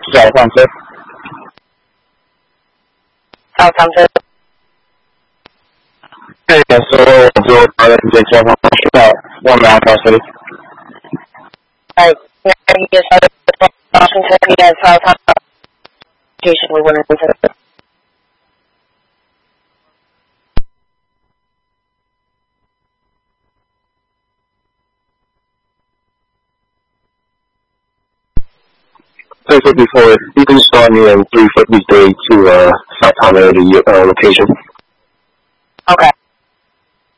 早上车。 早上车。 对，说我就把人家交通需要我们发生。 那也是早上车可以早上就是我们的。 So before, you can start me and brief what we day to South Town area location.